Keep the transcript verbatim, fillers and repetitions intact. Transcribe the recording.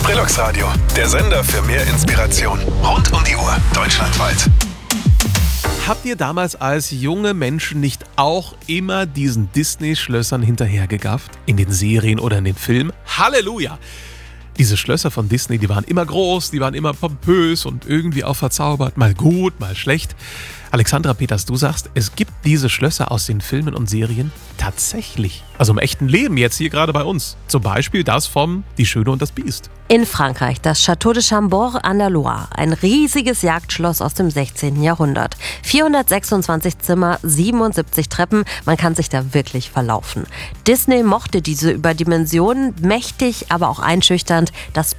Sprilux Radio, der Sender für mehr Inspiration. Rund um die Uhr, deutschlandweit. Habt ihr damals als junge Menschen nicht auch immer diesen Disney-Schlössern hinterhergegafft? In den Serien oder in den Filmen? Halleluja! Diese Schlösser von Disney, die waren immer groß, die waren immer pompös und irgendwie auch verzaubert. Mal gut, mal schlecht. Alexandra Peters, du sagst, es gibt diese Schlösser aus den Filmen und Serien tatsächlich. Also im echten Leben, jetzt hier gerade bei uns. Zum Beispiel das vom Die Schöne und das Biest. In Frankreich das Château de Chambord an der Loire, ein riesiges Jagdschloss aus dem sechzehnten Jahrhundert. vierhundertsechsundzwanzig Zimmer, siebenundsiebzig Treppen, man kann sich da wirklich verlaufen. Disney mochte diese Überdimensionen, mächtig, aber auch einschüchternd. Das